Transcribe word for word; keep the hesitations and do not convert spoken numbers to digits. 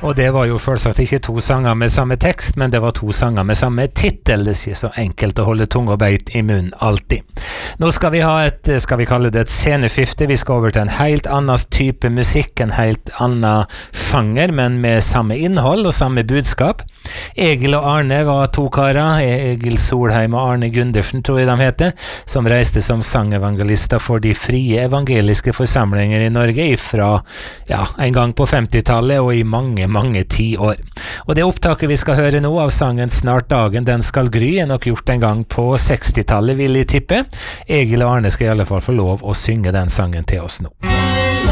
Og det var jo selvsagt ikke to sanger med samme tekst, men det var to sanger med samme titel. Det er ikke så enkelt å holde tunga beit i munnen alltid. Nå skal vi ha et, skal vi kalle det et sceneskifte. Vi skal over til en helt annen type musikk, en helt annen sjanger, men med samme innhold og samme budskap. Egil og Arne var to karer, Egil Solheim og Arne Gundersen, tror jeg de heter, som reiste som sangevangelister for de frie evangeliske forsamlinger i Norge fra ja, en gang på femtitallet og i mange, mange tiår. Og det opptaket vi skal høre nå av sangen Snart dagen den skal gry er nok gjort en gang på sekstitallet, vil jeg tippe. Egil og Arne skal i alle fall få lov å synge den sangen til oss nå.